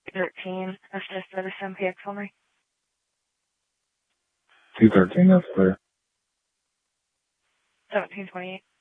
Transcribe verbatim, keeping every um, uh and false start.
thirteen, assist at S M P X for me. two thirteen, that's clear. seventeen twenty-eight.